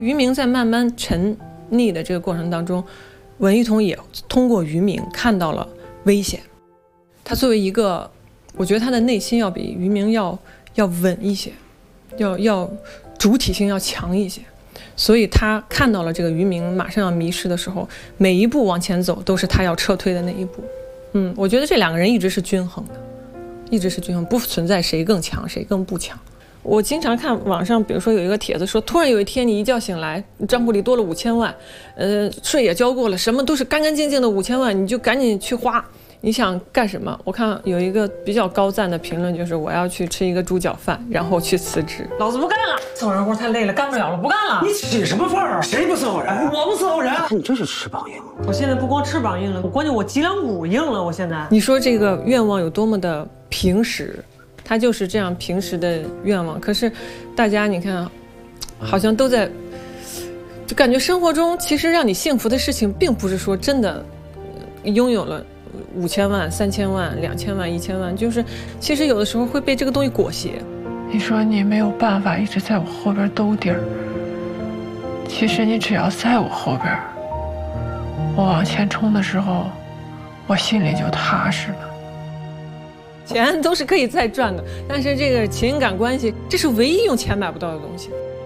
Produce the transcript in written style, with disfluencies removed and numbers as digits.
渔民在慢慢沉溺的这个过程当中，文一彤也通过渔民看到了危险。他作为一个，我觉得他的内心要比渔民要稳一些，要主体性要强一些。所以他看到了这个渔民马上要迷失的时候，每一步往前走都是他要撤退的那一步。我觉得这两个人一直是均衡的，一直是均衡，不存在谁更强谁更不强。我经常看网上，比如说有一个帖子说，突然有一天你一觉醒来，账户里多了5000万，税也交过了，什么都是干干净净的5000万，你就赶紧去花。你想干什么？我看有一个比较高赞的评论，就是我要去吃一个猪脚饭，然后去辞职。 老子不干了，伺候人活太累了，干不了了，不干了。 你起什么范儿啊？谁不伺候人？ 我不伺候人。 你真是翅膀硬。 我现在不光翅膀硬了，关键我脊梁骨硬了。我现在， 你说这个愿望有多么的平实，它就是这样平时的愿望。可是大家你看，好像都在，就感觉生活中其实让你幸福的事情，并不是说真的拥有了5000万、3000万、2000万、1000万，就是其实有的时候会被这个东西裹挟。 你说你没有办法一直在我后边兜底儿，其实你只要在我后边，我往前冲的时候，我心里就踏实了。 钱都是可以再赚的，但是这个情感关系，这是唯一用钱买不到的东西。